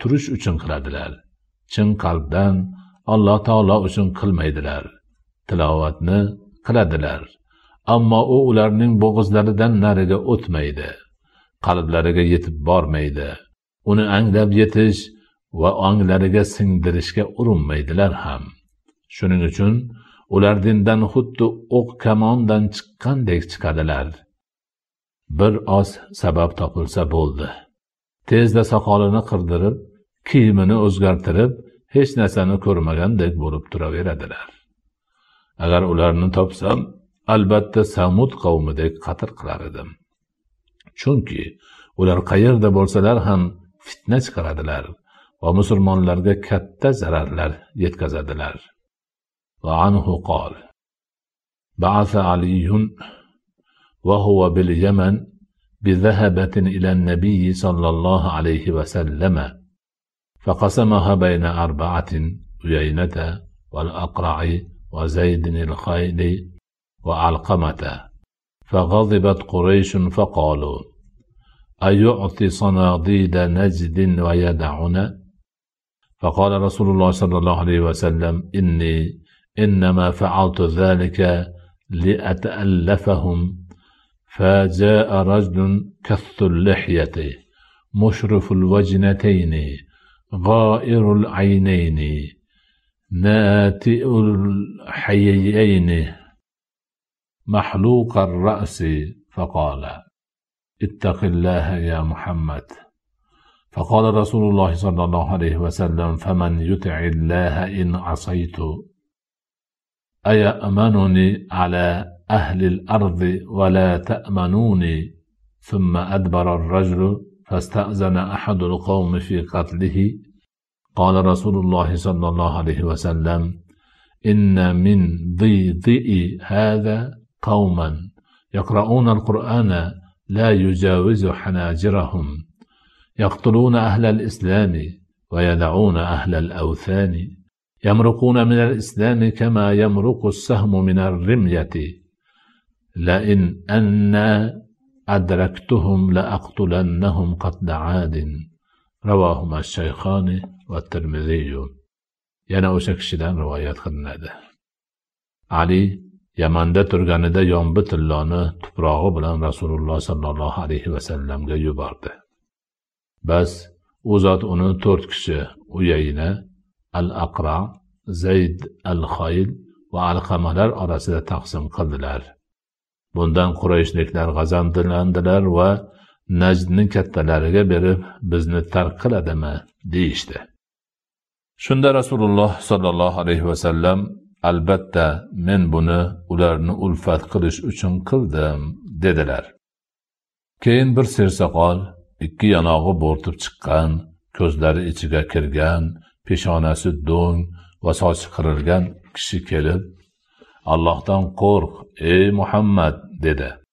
turish uchun qiladilar. Chin qalbdan Alloh taolo uchun qilmaydilar. Tilovatni qiladilar, ammo u ularning bo'g'izlaridan nariga o'tmaydi, qalblariga yetib bormaydi. Uni anglab yetish va onglariga singdirishga urinmaydilar ham. Shuning uchun ular dindan xuddi o'q kamondan chiqqandek chiqadilar. Bir oz sabab topilsa bo'ldi. Tezda soqolini qirdirib, kiyimini o'zgartirib, hech narsani ko'rmagandek bo'lib turaveradilar. Agar ularni topsam, albatta Samud qavmidek qatl qilar edim. Chunki ular qayerda bo'lsalar ham fitna chiqaradilar va musulmonlarga katta zararlar yetkazadilar. Va anhu qol: Ba'atha Aliyun va huwa bil Yaman bi dhahabatin ila an-nabiy sallallohu alayhi va sallama faqasamaha bayna arba'atin Uyaynata wal Aqra'i wa Zayd al-Khayli wa Alqamata فغضبت قريش فقالوا أيعطي صناديد نجد ويدعنا؟ فقال رسول الله صلى الله عليه وسلم إنما فعلت ذلك لأتألفهم. فجاء رجل كث اللحية مشرف الوجنتين غائر العينين ناتئ الحيين محلوق الرأس فقال اتق الله يا محمد. فقال رسول الله صلى الله عليه وسلم فمن يطع الله إن عصيت أيأمنني على أهل الأرض ولا تأمنوني؟ ثم أدبر الرجل فاستأذن أحد القوم في قتله. قال رسول الله صلى الله عليه وسلم إن من ضيضئ هذا قوما يقرؤون القرآن لا يجاوز حناجرهم يقتلون أهل الإسلام ويدعون أهل الأوثان يمرقون من الإسلام كما يمرق السهم من الرمية لئن أنا أدركتهم لأقتلنهم قتل عاد. رواهما الشيخان والترمذي. yana o'sha kishidan rivoyat qilinadi. Ali Yamanda turganida yombi tilloni tuprog'i bilan Rasululloh sallallohu alayhi vasallamga yubordi. Bas u zot uni 4 kishi Uyayna, Al-Aqra, Zayd al-Khayl va Alqamalar orasida taqsim qildilar. Bundan Qurayshliklar g'azablandilar va Najdni kattalariga berib, bizni tark qiladimi deyishdi. Shunda Rasululloh sallallohu alayhi vasallam albatta men buni ularni ulfat qilish uchun qildim dedilar. Keyin bir sersoqol, 2 yanog'i bo'rtib chiqqan, ko'zlari ichiga kirgan, peshonasi do'ng va sochi qirilgan kishi kelib, Allohdan qo'rq ey Muhammad dedi.